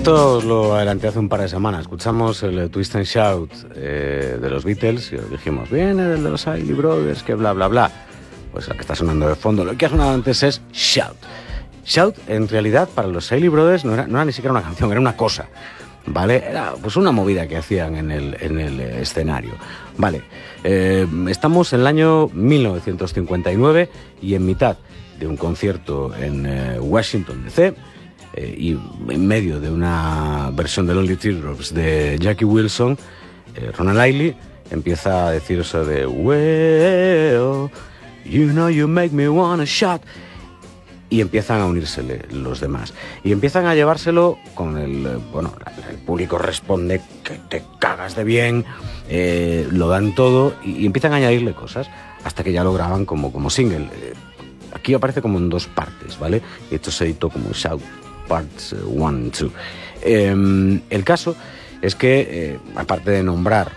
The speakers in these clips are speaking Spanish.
Esto os lo adelanté hace un par de semanas. Escuchamos el Twist and Shout de los Beatles y os dijimos, viene del de los Isley Brothers, que bla, bla, bla. Pues la que está sonando de fondo, lo que ha sonado antes es Shout. Shout, en realidad, para los Isley Brothers no era ni siquiera una canción, era una cosa, ¿vale? Era pues una movida que hacían en el escenario, ¿vale? Estamos en el año 1959 y en mitad de un concierto en Washington, D.C., y en medio de una versión de Lonely Teardrops de Jackie Wilson, Ronald Isley empieza a decir eso de well, you know you make me wanna shout, y empiezan a unírsele los demás y empiezan a llevárselo con el público responde que te cagas de bien, lo dan todo y empiezan a añadirle cosas hasta que ya lo graban como single. Aquí aparece como en dos partes, ¿vale? Y esto se editó como Shout Parts 1 y 2. El caso es que, aparte de nombrar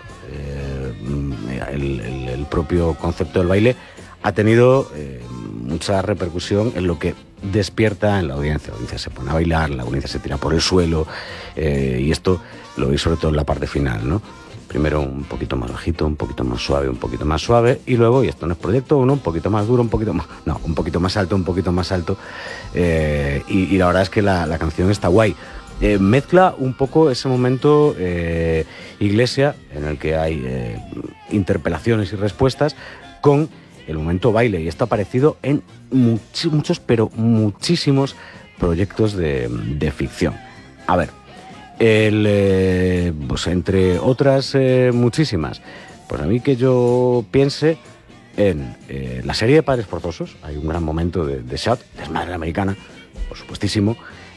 el propio concepto del baile, ha tenido mucha repercusión en lo que despierta en la audiencia. La audiencia se pone a bailar, la audiencia se tira por el suelo, y esto lo veis sobre todo en la parte final, ¿no? Primero un poquito más bajito, un poquito más suave, y luego, y esto no es proyecto uno, un poquito más duro, un poquito más alto, y la verdad es que la canción está guay. Mezcla un poco ese momento iglesia, en el que hay interpelaciones y respuestas, con el momento baile, y esto ha aparecido en muchos, pero muchísimos proyectos de ficción. A ver, pues entre otras muchísimas, pues a mí que yo piense en la serie de Padres Forzosos, hay un gran momento de Shout, desmadre americana, por supuestísimo,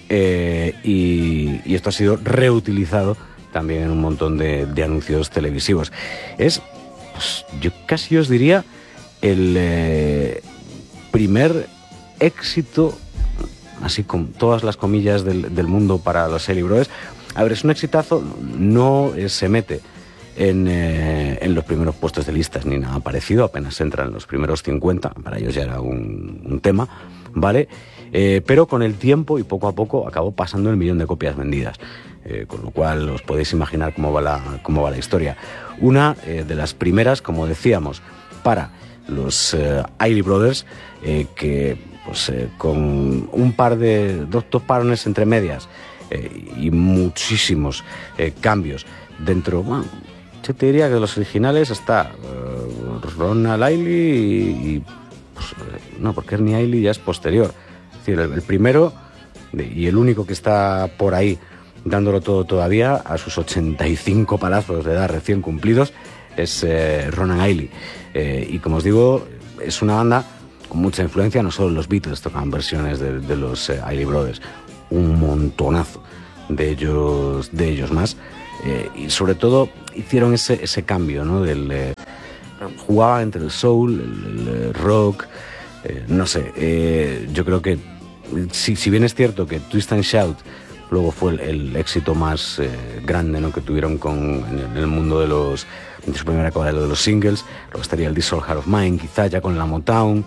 y esto ha sido reutilizado también en un montón de anuncios televisivos. Es, pues, yo casi os diría, el primer éxito, así con todas las comillas del mundo para los Isley Brothers. A ver, es un exitazo, no se mete en los primeros puestos de listas ni nada parecido, apenas entra en los primeros 50, para ellos ya era un tema, ¿vale? Pero con el tiempo y poco a poco acabó pasando el 1.000.000 de copias vendidas, con lo cual os podéis imaginar cómo va la historia. Una de las primeras, como decíamos, para los Isley Brothers, que pues con dos parones entre medias, y muchísimos cambios dentro, bueno, yo te diría que de los originales está Ronald Isley y pues, no, porque Ernie Isley ya es posterior, es decir, el primero y el único que está por ahí dándolo todo todavía a sus 85 palazos de edad recién cumplidos es Ronald Isley, y como os digo, es una banda con mucha influencia. No solo los Beatles tocaban versiones de los Isley Brothers, un montonazo de ellos más, y sobre todo hicieron ese cambio, ¿no? Jugaba entre el soul, el rock, no sé, yo creo que si bien es cierto que Twist and Shout luego fue el éxito más grande, ¿no?, que tuvieron en el mundo de su primera época, de los singles, luego estaría el This Old Heart of Mine, quizá ya con la Motown,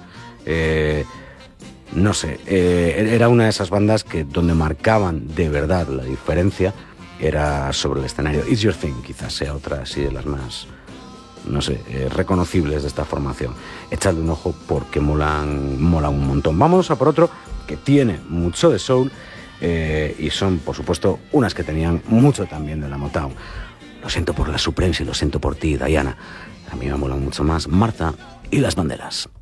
no sé, era una de esas bandas que donde marcaban de verdad la diferencia era sobre el escenario. It's Your Thing quizás sea otra así de las más, no sé, reconocibles de esta formación. Echadle un ojo porque mola un montón. Vamos a por otro que tiene mucho de soul, y son, por supuesto, unas que tenían mucho también de la Motown. Lo siento por la Supremes y lo siento por ti, Diana. A mí me molan mucho más Martha y las Banderas.